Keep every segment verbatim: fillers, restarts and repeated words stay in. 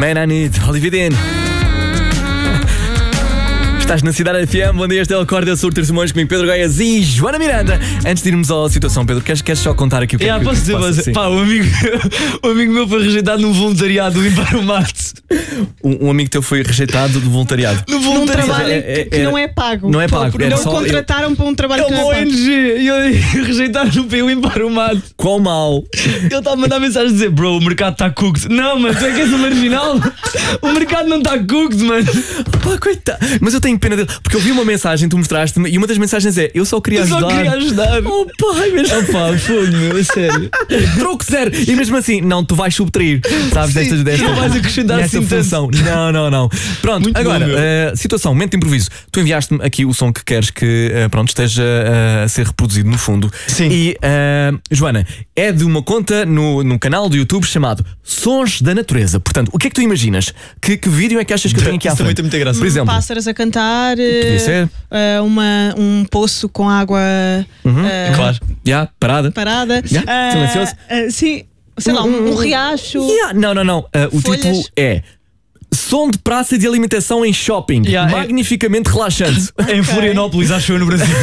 Man I Need, Olivia Dean. Estás na Cidade F M, bom dia, este é o Acorde, eu sou o Artur Simões, comigo Pedro Goiás e Joana Miranda. Antes de irmos à situação, Pedro, queres, queres só contar aqui o que yeah, é que posso dizer, passa, mas, pá, um amigo, um amigo meu foi rejeitado num voluntariado do Limpar o Mato. Um, um amigo teu foi rejeitado do voluntariado. No Num voluntariado. trabalho É, é, que é, não é pago. não é pago, Não era o só- contrataram para um trabalho É que uma não é O N pago. G e eu rejeitaram para eu limpar o mato. Qual mal? Ele estava a mandar mensagem a dizer: bro, o mercado está cooked. Não, mano, tu é que és um marginal. O mercado não está cooked, mano. Pá, coitado. Mas eu tenho pena dele, porque eu vi uma mensagem, tu mostraste-me, e uma das mensagens é: eu só queria Eu ajudar. só queria ajudar. Oh pai, mas Oh pá, fogo, meu, é sério. troco zero. E mesmo assim, não, tu vais subtrair, sabes, destas Sim, destas. não vais acrescentar nesta assim tanto. função. Não, não, não. Pronto, Muito agora, bom, meu. eh, situação, momento de improviso. Tu enviaste-me aqui o som que queres que eh, pronto, esteja eh, a ser reproduzido no fundo. Sim. E, eh, Joana, é de uma conta no, no canal do YouTube chamado Sons da Natureza. Portanto, o que é que tu imaginas? Que, que vídeo é que achas que eu tenho aqui à Isso também frente? tem muita graça. Por exemplo, Pássaros a cantar, podia ser. eh, uma, um poço com água eh, Claro. Já, parada. parada, Yeah, eh, silencioso. eh, sim, sei lá, um, um riacho. Yeah, Não, não, não. Eh, o Folhas. título é Som de praça de alimentação em shopping. Yeah, é- Magnificamente relaxante. Em Florianópolis, acho eu, no Brasil.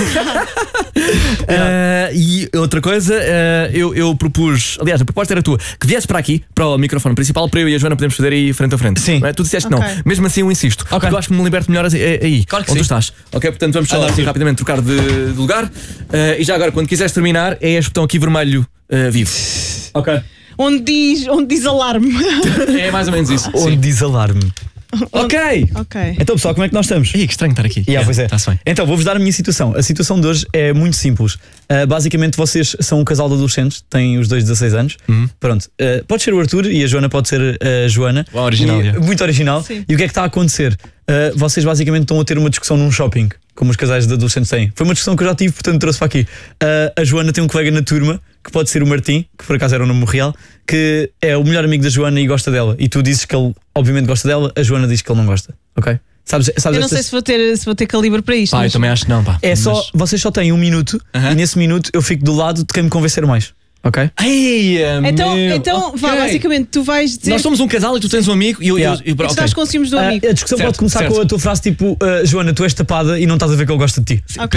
Uh, e outra coisa, uh, eu, eu propus, aliás, a proposta era tua, que viesse para aqui, para o microfone principal, para eu e a Joana podermos fazer aí frente a frente. Sim. Não é? Tu disseste Ok. não, mesmo assim eu insisto, porque eu acho que me liberto melhor aí, aí Claro que onde tu sim. estás. Ok, portanto vamos só Ah, dá, assim, sim. rapidamente trocar de, de lugar. Uh, e já agora, quando quiseres terminar, é este botão aqui vermelho uh, vivo. Ok. Onde diz, onde diz alarme. É mais ou menos isso. Onde diz alarme. Ok. Ok. Então, pessoal, como é que nós estamos? Ih, que estranho estar aqui. Yeah, pois é. Tá-se bem. Então, vou-vos dar a minha situação. A situação de hoje é muito simples. Uh, basicamente, vocês são um casal de adolescentes, têm os dois dezasseis anos. Uhum. Pronto. Uh, pode ser o Arthur e a Joana pode ser a Joana. Uau, original, E- yeah. Muito original. Sim. E o que é que está a acontecer? Uh, vocês basicamente estão a ter uma discussão num shopping, como os casais de adolescentes têm. Foi uma discussão que eu já tive, portanto trouxe para aqui. Uh, a Joana tem um colega na turma, que pode ser o Martim, que por acaso era o nome real, que é o melhor amigo da Joana e gosta dela. E tu dizes que ele obviamente gosta dela, a Joana diz que ele não gosta. Ok? Sabes, sabes Eu não estas- sei se vou ter, se vou ter calibre para isto. Pá, eu mas- também acho que não, pá. É só, Mas- vocês só têm um minuto Aham. e nesse minuto eu fico do lado de quem me convencer mais. Ok? Ei, Então, meu. então vá, Ok. basicamente, tu vais dizer Nós somos um casal e tu tens um amigo e eu. Yeah. eu, eu, que tu ok. estás com ciúmes do Ah, amigo. a discussão Certo, pode começar certo. com a tua frase tipo: ah, Joana, tu és tapada e não estás a ver que ele gosta de ti. Ok.